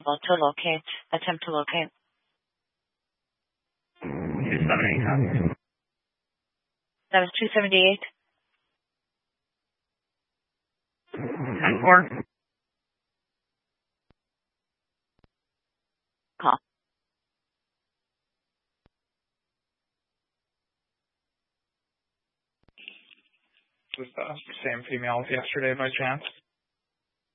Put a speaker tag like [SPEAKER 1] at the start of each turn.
[SPEAKER 1] Well, to locate. Attempt to locate.
[SPEAKER 2] 278.
[SPEAKER 1] That was 278.
[SPEAKER 2] 10-4.
[SPEAKER 1] Call.
[SPEAKER 2] Was the same female as yesterday by chance?